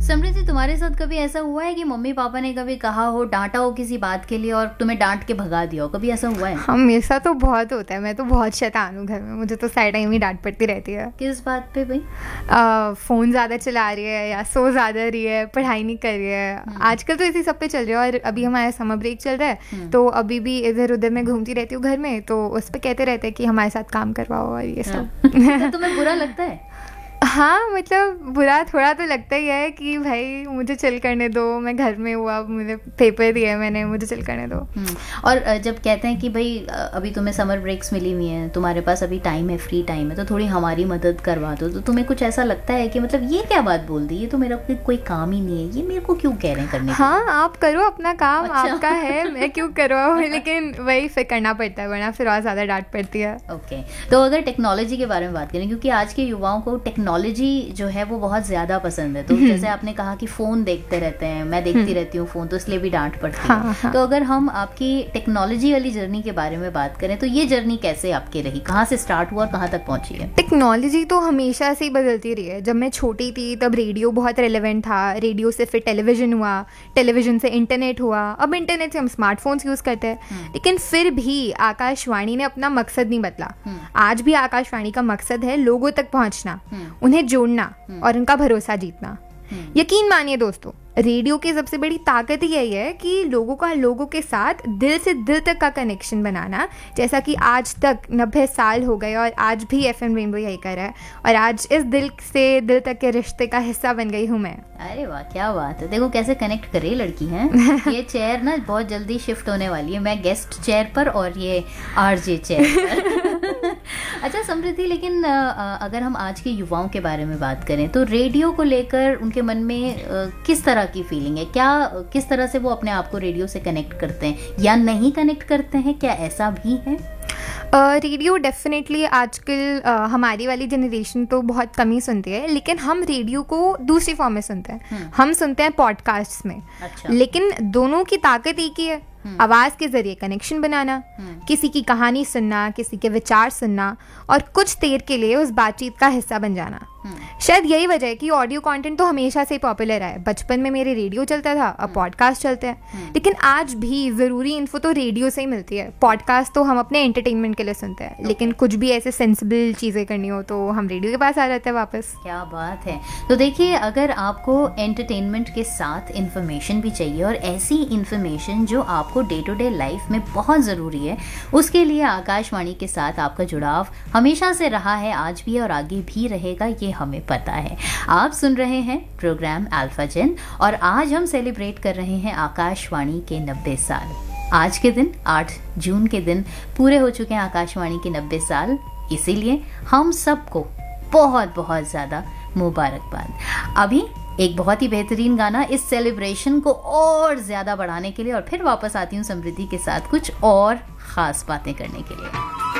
समृद्धि, तुम्हारे साथ कभी ऐसा हुआ है कि मम्मी पापा ने कभी कहा हो, डांटा हो किसी बात के लिए और तुम्हें डांट के भगा दिया हो? कभी ऐसा हुआ है? हाँ, मेरे साथ तो बहुत होता है। मैं तो बहुत शैतान हूँ घर में, मुझे तो सारे टाइम ही डांट पड़ती रहती है। किस बात पे भाई? फ़ोन ज़्यादा चला रही है या सो ज़्यादा रही है, पढ़ाई नहीं कर रही है। आजकल तो इसी सब पे चल रहा है। और अभी हमारा समर ब्रेक चल रहा है, तो अभी भी इधर उधर मैं घूमती रहती हूँ घर में, तो उस पर कहते रहते हैं कि हमारे साथ काम करवाओ और ये सब। तो तुम्हें बुरा लगता है? हाँ, मतलब बुरा थोड़ा तो लगता ही है कि भाई मुझे चिल करने दो, मैं घर में हुआ, मुझे पेपर दिया मैंने, मुझे चिल करने दो। और जब कहते हैं कि भाई अभी तुम्हें समर ब्रेक्स मिली हुई हैं, तुम्हारे पास अभी टाइम है, फ्री टाइम है, तो थोड़ी हमारी मदद करवा दो, तो तुम्हें कुछ ऐसा लगता है कि मतलब ये क्या बात बोल दी, ये तो मेरा कोई काम ही नहीं है, ये मेरे को क्यों कह रहे हैं करने? हाँ, आप करो अपना काम। अच्छा। आपका है, मैं क्यों करवाऊँ? लेकिन वही फिर करना पड़ता है, वरना फिर और ज़्यादा डांट पड़ती है। ओके, तो अगर टेक्नोलॉजी के बारे में बात करें, क्योंकि आज के युवाओं को टेक्नोलॉजी जो है वो बहुत ज़्यादा पसंद है, तो जैसे आपने कहा कि फ़ोन देखते रहते हैं, मैं देखती रहती हूँ फ़ोन, तो इसलिए भी डांट पड़ती है। हाँ। तो अगर हम आपकी टेक्नोलॉजी वाली जर्नी के बारे में बात करें, तो ये जर्नी कैसे आपकी रही, कहाँ से स्टार्ट हुआ और कहाँ तक पहुँची है? टेक्नोलॉजी तो हमेशा से ही बदलती रही है। जब मैं छोटी थी तब रेडियो बहुत रेलेवेंट था, रेडियो से फिर टेलीविज़न हुआ, टेलीविज़न से इंटरनेट हुआ, अब इंटरनेट से हम स्मार्टफोन्स यूज़ करते हैं। लेकिन फिर भी आकाशवाणी ने अपना मकसद नहीं बदला। आज भी आकाशवाणी का मकसद है लोगों तक पहुंचना, उन्हें जोड़ना और उनका भरोसा जीतना। यकीन मानिए दोस्तों, रेडियो की सबसे बड़ी ताकत ही यही है कि लोगों के साथ दिल से दिल तक का कनेक्शन बनाना। जैसा कि आज तक 90 साल हो गए और आज भी FM रेनबो यही कर रहा है, और आज इस दिल से दिल तक के रिश्ते का हिस्सा बन गई हूँ मैं। अरे वाह, क्या बात है! देखो कैसे कनेक्ट करे लड़की हैं। ये चेयर ना बहुत जल्दी शिफ्ट होने वाली है, मैं गेस्ट चेयर पर और ये RJ चेयर पर। अच्छा समृद्धि, लेकिन अगर हम आज के युवाओं के बारे में बात करें, तो रेडियो को लेकर उनके मन में किस तरह की फीलिंग है? क्या किस तरह से वो अपने आप को रेडियो से कनेक्ट करते हैं या नहीं कनेक्ट करते हैं? क्या ऐसा भी है? रेडियो डेफिनेटली आजकल हमारी वाली जनरेशन तो बहुत कम ही सुनती है, लेकिन हम रेडियो को दूसरी फॉर्म में सुनते हैं। हम सुनते हैं पॉडकास्ट में। अच्छा। लेकिन दोनों की ताकत एक ही है, आवाज़ के जरिए कनेक्शन बनाना, किसी की कहानी सुनना, किसी के विचार सुनना और कुछ देर के लिए उस बातचीत का हिस्सा बन जाना। शायद यही वजह है कि ऑडियो कंटेंट तो हमेशा से पॉपुलर रहा है। बचपन में मेरे रेडियो चलता था, अब पॉडकास्ट चलते हैं, लेकिन आज भी ज़रूरी इन्फो तो रेडियो से ही मिलती है। पॉडकास्ट तो हम अपने एंटरटेनमेंट के लिए सुनते हैं, लेकिन कुछ भी ऐसे सेंसिबल चीज़ें करनी हो तो हम रेडियो के पास आ जाते हैं वापस। क्या बात है! तो देखिए, अगर आपको एंटरटेनमेंट के साथ इन्फॉर्मेशन भी चाहिए और ऐसी इन्फॉर्मेशन जो आपको डे टू डे लाइफ में बहुत ज़रूरी है, उसके लिए आकाशवाणी के साथ आपका जुड़ाव हमेशा से रहा है, आज भी और आगे भी रहेगा, ये हमें पता है। आप सुन रहे हैं प्रोग्राम अल्फा जेन और आज हम सेलिब्रेट कर रहे हैं आकाशवाणी के 90 साल। आज के दिन 8 जून के दिन पूरे हो चुके हैं आकाशवाणी के 90 साल, इसीलिए हम सबको बहुत बहुत ज़्यादा मुबारकबाद। अभी एक बहुत ही बेहतरीन गाना इस सेलिब्रेशन को और ज़्यादा बढ़ाने के लिए, और फिर वापस आती हूँ समृद्धि के साथ कुछ और ख़ास बातें करने के लिए।